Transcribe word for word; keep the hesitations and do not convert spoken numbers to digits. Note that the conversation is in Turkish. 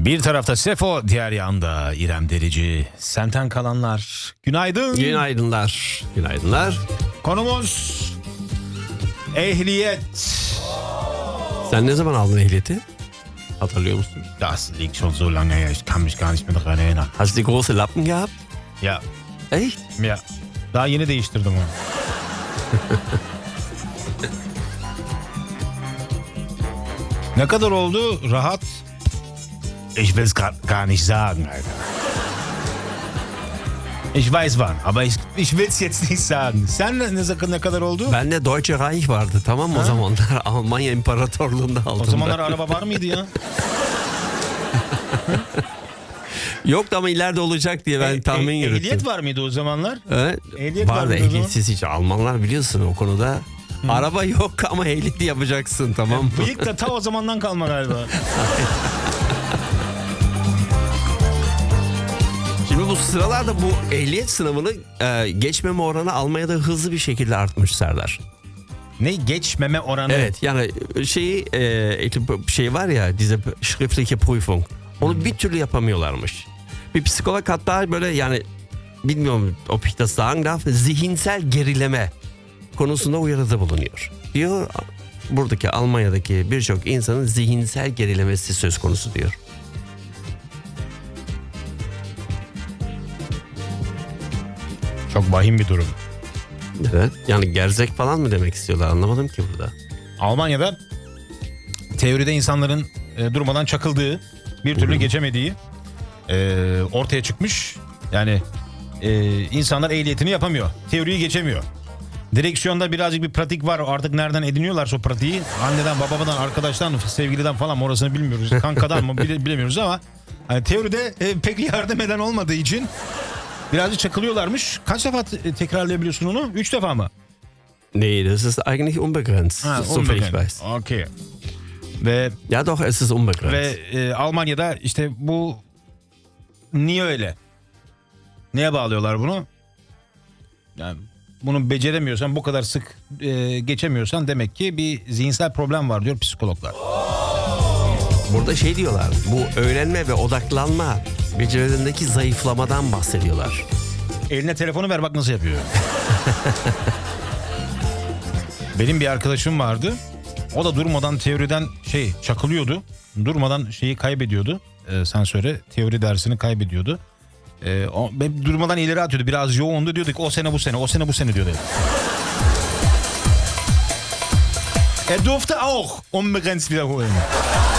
Bir tarafta Sefo, diğer yanda İrem Derici. Senten kalanlar. Günaydın. Günaydınlar. Günaydınlar. Konumuz ehliyet. Sen ne zaman aldın ehliyeti? Hatırlıyor musun? Das liegt schon so lange her. Ich kann mich gar nicht mehr daran erinnern. Hast du die große Lappen gehabt? Ya. Echt? Ya. Daha yeni değiştirdim onu. Ne kadar oldu? Rahat. Ich will es gar nicht sagen, Alter. Ich weiß wann, aber ich, ich will es jetzt nicht sagen. Sen ne, ne kadar oldu? Bende Deutsche Reich vardı, tamam mı? Ha? O zamanlar Almanya İmparatorluğu'nda aldım. O zamanlar ben. Araba var mıydı ya? Yoktu ama ileride olacak diye ben e, tahmin e, yürüttüm. Ehliyet var mıydı o zamanlar? Evet. Ehliyet vardı, ehliyetsiz hiç. Almanlar biliyorsun o konuda. Hı. Araba yok ama ehliyetli yapacaksın, tamam mı? Bıyık da ta o zamandan kalma galiba. Şimdi bu sıralarda bu ehliyet sınavını e, geçmeme oranı Almanya'da hızlı bir şekilde artmış Serdar. Ne geçmeme oranı? Evet, yani şeyi e, şey var ya, diese schriftliche Prüfung. Onu hmm. bir türlü yapamıyorlarmış. Bir psikolog hatta böyle, yani bilmiyorum ob ich das sagen darf, zihinsel gerileme konusunda uyarıda bulunuyor. Diyor, buradaki Almanya'daki birçok insanın zihinsel gerilemesi söz konusu diyor. Çok vahim bir durum. Evet, yani gerzek falan mı demek istiyorlar, anlamadım ki burada. Almanya'da teoride insanların e, durmadan çakıldığı, bir türlü Hı-hı. geçemediği e, ortaya çıkmış. Yani e, insanlar ehliyetini yapamıyor, teoriyi geçemiyor. Direksiyonda birazcık bir pratik var, artık nereden ediniyorlarsa o pratiği. Anneden, babadan, arkadaştan, sevgiliden falan mı orasını bilmiyoruz. Kankadan mı bilemiyoruz ama hani teoride e, pek yardım eden olmadığı için birazcık çakılıyorlarmış. Kaç defa t- tekrarlayabiliyorsun onu? Üç defa mı? Nee, das ist eigentlich unbegrenzt. Ha, so viel ich weiß. Okay. Ve ya doch, es ist unbegrenzt. Ve e, Almanya'da işte bu niye öyle? Neye bağlıyorlar bunu? Yani bunu beceremiyorsan, bu kadar sık e, geçemiyorsan demek ki bir zihinsel problem var diyor psikologlar. Burada şey diyorlar, bu öğrenme ve odaklanma becerilerindeki zayıflamadan bahsediyorlar. Eline telefonu ver bak nasıl yapıyor. Benim bir arkadaşım vardı. O da durmadan teoriden şey çakılıyordu. Durmadan şeyi kaybediyordu. E, sensöre teori dersini kaybediyordu. E, o, durmadan ileri atıyordu. Biraz yoğundu, diyorduk o sene bu sene, o sene bu sene diyordu. Er durfte auch unbegrenzt wiederholen.